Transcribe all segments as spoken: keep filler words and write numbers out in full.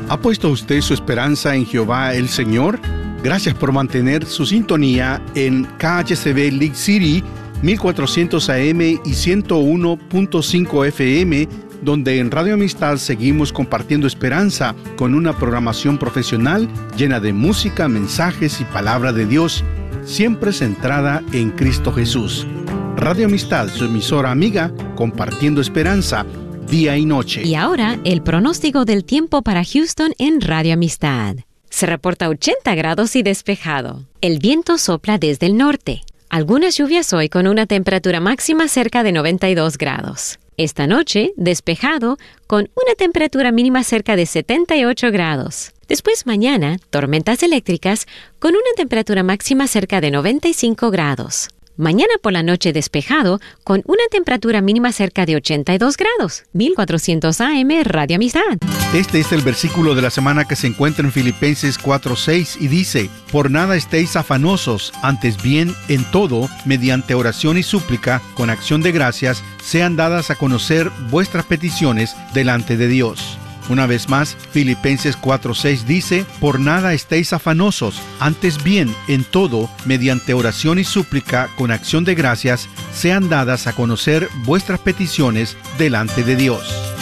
¿Ha puesto usted su esperanza en Jehová el Señor? Gracias por mantener su sintonía en K H C B League City, mil cuatrocientos A M y ciento uno punto cinco F M, donde en Radio Amistad seguimos compartiendo esperanza con una programación profesional llena de música, mensajes y palabra de Dios, siempre centrada en Cristo Jesús. Radio Amistad, su emisora amiga, compartiendo esperanza día y noche. Y ahora, el pronóstico del tiempo para Houston en Radio Amistad. Se reporta ochenta grados y despejado. El viento sopla desde el norte. Algunas lluvias hoy con una temperatura máxima cerca de noventa y dos grados. Esta noche, despejado, con una temperatura mínima cerca de setenta y ocho grados. Después mañana, tormentas eléctricas con una temperatura máxima cerca de noventa y cinco grados. Mañana por la noche despejado, con una temperatura mínima cerca de ochenta y dos grados. mil cuatrocientos A M, Radio Amistad. Este es el versículo de la semana que se encuentra en Filipenses cuatro seis y dice: Por nada estéis afanosos, antes bien, en todo, mediante oración y súplica, con acción de gracias, sean dadas a conocer vuestras peticiones delante de Dios. Una vez más, Filipenses cuatro seis dice: Por nada estéis afanosos, antes bien, en todo, mediante oración y súplica, con acción de gracias, sean dadas a conocer vuestras peticiones delante de Dios.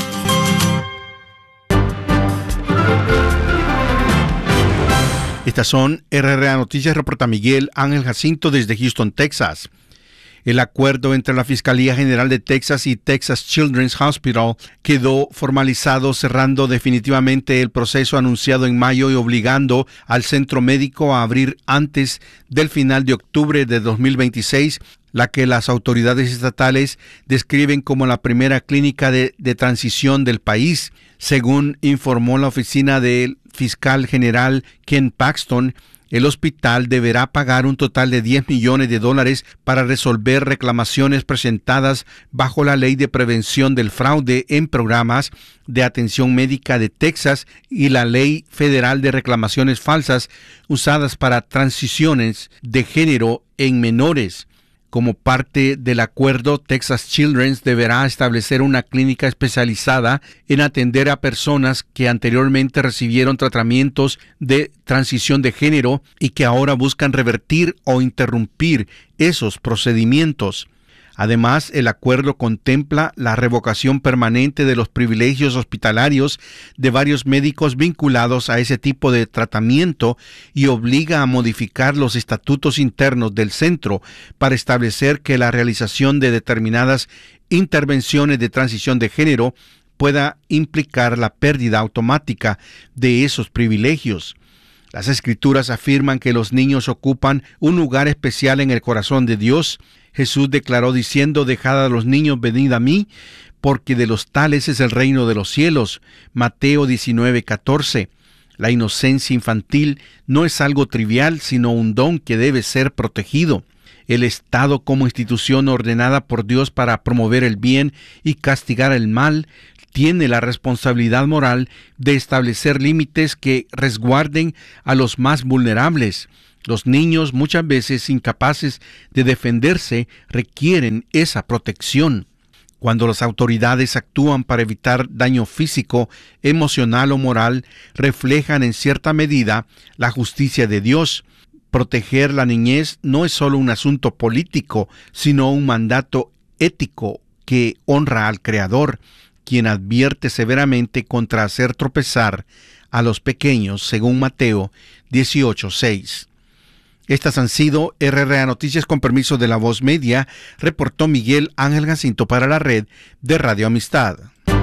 Estas son R R A Noticias, reporta Miguel Ángel Jacinto desde Houston, Texas. El acuerdo entre la Fiscalía General de Texas y Texas Children's Hospital quedó formalizado, cerrando definitivamente el proceso anunciado en mayo y obligando al centro médico a abrir antes del final de octubre de dos mil veintiséis, la que las autoridades estatales describen como la primera clínica de, de transición del país. Según informó la oficina del fiscal general Ken Paxton, el hospital deberá pagar un total de diez millones de dólares para resolver reclamaciones presentadas bajo la Ley de Prevención del Fraude en Programas de Atención Médica de Texas y la Ley Federal de Reclamaciones Falsas usadas para transiciones de género en menores. Como parte del acuerdo, Texas Children's deberá establecer una clínica especializada en atender a personas que anteriormente recibieron tratamientos de transición de género y que ahora buscan revertir o interrumpir esos procedimientos. Además, el acuerdo contempla la revocación permanente de los privilegios hospitalarios de varios médicos vinculados a ese tipo de tratamiento y obliga a modificar los estatutos internos del centro para establecer que la realización de determinadas intervenciones de transición de género pueda implicar la pérdida automática de esos privilegios. Las Escrituras afirman que los niños ocupan un lugar especial en el corazón de Dios. Jesús declaró diciendo: Dejad a los niños, venid a mí, porque de los tales es el reino de los cielos. Mateo diecinueve catorce. La inocencia infantil no es algo trivial, sino un don que debe ser protegido. El Estado, como institución ordenada por Dios para promover el bien y castigar el mal, tiene la responsabilidad moral de establecer límites que resguarden a los más vulnerables. Los niños, muchas veces incapaces de defenderse, requieren esa protección. Cuando las autoridades actúan para evitar daño físico, emocional o moral, reflejan en cierta medida la justicia de Dios. Proteger la niñez no es solo un asunto político, sino un mandato ético que honra al Creador, quien advierte severamente contra hacer tropezar a los pequeños, según Mateo dieciocho seis. Estas han sido R R A Noticias con permiso de La Voz Media, reportó Miguel Ángel Jacinto para la red de Radio Amistad.